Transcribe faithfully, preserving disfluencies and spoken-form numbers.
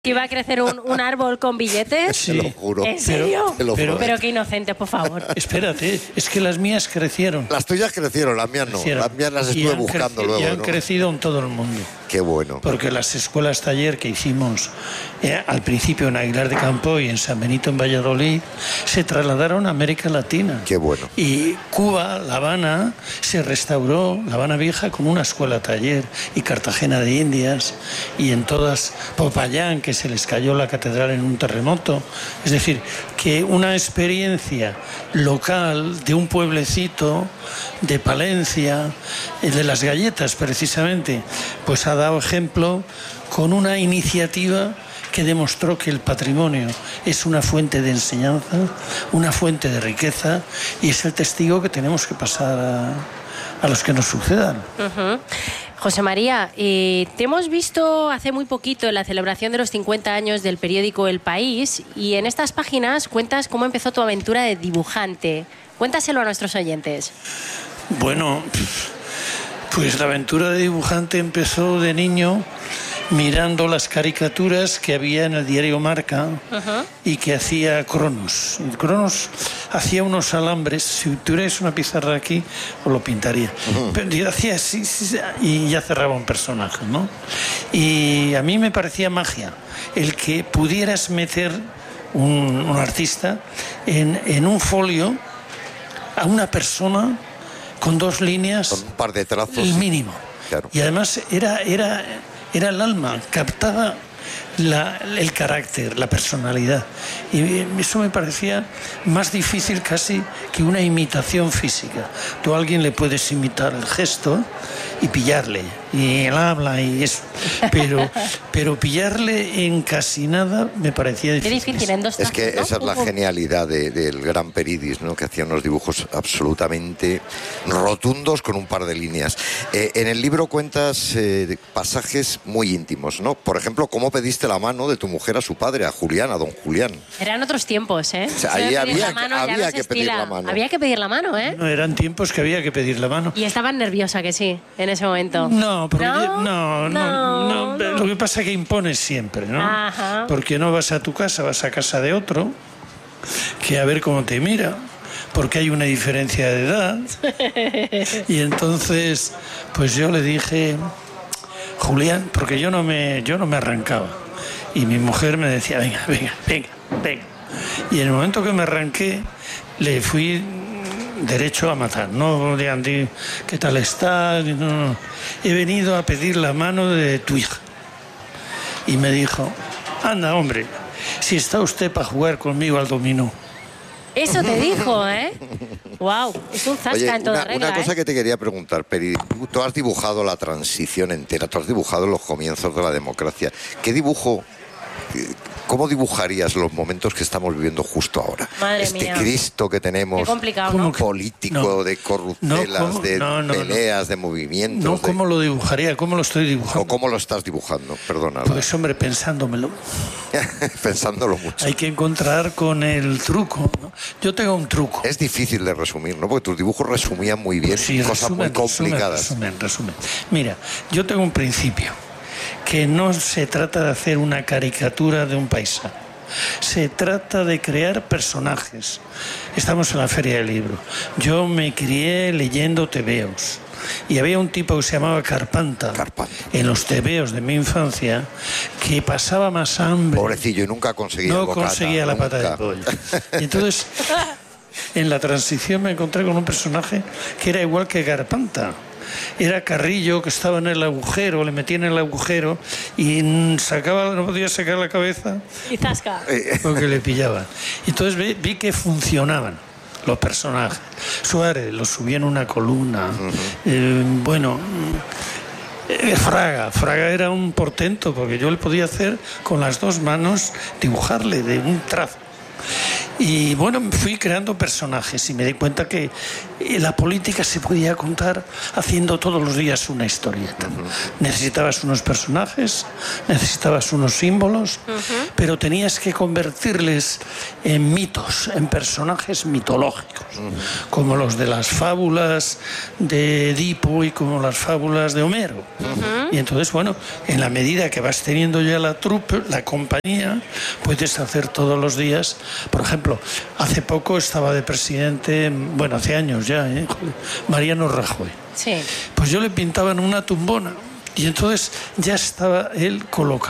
¿Que iba a crecer un, un árbol con billetes? Sí. Te lo juro. ¿En serio? Te lo pero, juro. pero qué inocentes, por favor. Espérate, es que las mías crecieron. Las tuyas crecieron, las mías no. Crecieron. Las mías las estuve buscando creci- luego. Y han ¿no? crecido en todo el mundo. Qué bueno. Porque las escuelas taller que hicimos eh, al principio en Aguilar de Campo y en San Benito, en Valladolid, se trasladaron a América Latina. Qué bueno. Y Cuba, La Habana, se restauró, La Habana Vieja, como una escuela taller, y Cartagena de Indias, y en todas, Popayán, que se les cayó la catedral en un terremoto. Es decir, que una experiencia local de un pueblecito, de Palencia, de las galletas precisamente, pues ha dado ejemplo con una iniciativa que demostró que el patrimonio es una fuente de enseñanza, una fuente de riqueza, y es el testigo que tenemos que pasar a, a los que nos sucedan. Uh-huh. José María, eh, te hemos visto hace muy poquito en la celebración de los cincuenta años del periódico El País, y en estas páginas cuentas cómo empezó tu aventura de dibujante. Cuéntaselo a nuestros oyentes. Bueno, pues la aventura de dibujante empezó de niño mirando las caricaturas que había en el diario Marca uh-huh. y que hacía Cronos. Y Cronos hacía unos alambres, si tuvierais una pizarra aquí, os lo pintaría. Uh-huh. Pero hacía así, así, y ya cerraba un personaje, ¿no? Y a mí me parecía magia el que pudieras meter un, un artista en, en un folio a una persona con dos líneas, con un par de trazos, el mínimo. Claro. Y además era, era, era el alma, captaba la, el carácter, la personalidad. Y eso me parecía más difícil casi que una imitación física. Tú a alguien le puedes imitar el gesto y pillarle, y él habla y eso. Pero, pero pillarle en casi nada me parecía difícil. Qué difícil en dos trazos, Es que ¿no? esa es la genialidad de, del gran Peridis, ¿no? Que hacía unos dibujos absolutamente rotundos con un par de líneas. Eh, en el libro cuentas eh, pasajes muy íntimos, ¿no? Por ejemplo, cómo pediste la mano de tu mujer a su padre, a Julián, a don Julián. Eran otros tiempos, ¿eh? O sea, ahí había, mano, había no que pedir la mano. Había que pedir la mano, ¿eh? No, eran tiempos que había que pedir la mano. Y estabas nerviosa, que sí, en ese momento. No, porque ¿No? No, no, no, no, no. Lo que pasa es que impones siempre, ¿no? Ajá. Porque no vas a tu casa, vas a casa de otro, que a ver cómo te mira, porque hay una diferencia de edad. Y entonces, pues yo le dije, Julián, porque yo no me, yo no me arrancaba. Y mi mujer me decía, venga, venga, venga, venga. Y en el momento que me arranqué, le fui derecho a matar. No le andé, ¿qué tal estás? No, no. He venido a pedir la mano de tu hija. Y me dijo, anda, hombre, si está usted para jugar conmigo al dominó. Eso te dijo, ¿eh? Wow, es un zasca. Oye, en toda una, regla, una cosa ¿eh? que te quería preguntar, Peri, tú has dibujado la transición entera, tú has dibujado los comienzos de la democracia. ¿Qué dibujo, cómo dibujarías los momentos que estamos viviendo justo ahora? Madre este mía. Cristo que tenemos, qué complicado, ¿no? político, no, de corruptelas, no, de no, no, peleas, no. de movimientos. No, de... ¿cómo lo dibujaría? ¿Cómo lo estoy dibujando? ¿O cómo lo estás dibujando? Perdona. Pues, hombre, pensándomelo. Pensándolo mucho. Hay que encontrar con el truco, ¿no? Yo tengo un truco. Es difícil de resumir, ¿no? Porque tus dibujos resumían muy bien, sí, cosas resumen, muy complicadas. Resumen, resumen, resumen. Mira, yo tengo un principio, que no se trata de hacer una caricatura de un paisano. Se trata de crear personajes. Estamos en la Feria del Libro. Yo me crié leyendo tebeos. Y había un tipo que se llamaba Carpanta, Carpanta. en los tebeos de mi infancia, que pasaba más hambre. Pobrecillo, y nunca conseguía No el bocata, conseguía la nunca. pata de pollo. Y entonces, en la transición me encontré con un personaje que era igual que Carpanta. Era Carrillo, que estaba en el agujero, le metía en el agujero y sacaba, no podía sacar la cabeza. Y zasca. Porque le pillaban. Y entonces vi, vi que funcionaban los personajes. Suárez lo subía en una columna. Uh-huh. Eh, bueno, eh, Fraga. Fraga era un portento, porque yo le podía hacer con las dos manos, dibujarle de un trazo. Y bueno, fui creando personajes y me di cuenta que la política se podía contar haciendo todos los días una historieta. Uh-huh. Necesitabas unos personajes, necesitabas unos símbolos, uh-huh. pero tenías que convertirles en mitos, en personajes mitológicos, uh-huh. como los de las fábulas de Edipo y como las fábulas de Homero. Uh-huh. Y entonces, bueno, en la medida que vas teniendo ya la trupe, la compañía, puedes hacer todos los días. Por ejemplo, hace poco estaba de presidente, bueno, hace años ya, ¿eh? Mariano Rajoy. Sí. Pues yo le pintaba en una tumbona y entonces ya estaba él colocado.